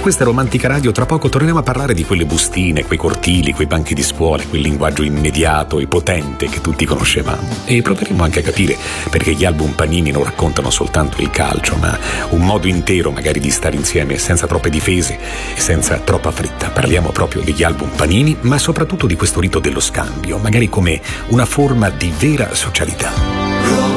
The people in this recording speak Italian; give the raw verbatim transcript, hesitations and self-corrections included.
Questa è Romantica Radio, tra poco torneremo a parlare di quelle bustine, quei cortili, quei banchi di scuola, quel linguaggio immediato e potente che tutti conoscevamo. E proveremo anche a capire perché gli album Panini non raccontano soltanto il calcio, ma un modo intero magari di stare insieme senza troppe difese e senza troppa fretta. Parliamo proprio degli album Panini, ma soprattutto di questo rito dello scambio, magari come una forma di vera socialità.